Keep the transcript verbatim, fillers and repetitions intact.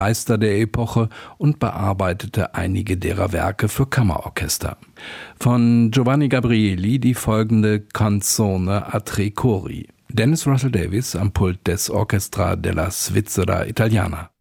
Meister der Epoche und bearbeitete einige derer Werke für Kammerorchester. Von Giovanni Gabrieli die folgende Canzone a tre cori. Dennis Russell Davies am Pult des Orchestra della Svizzera Italiana.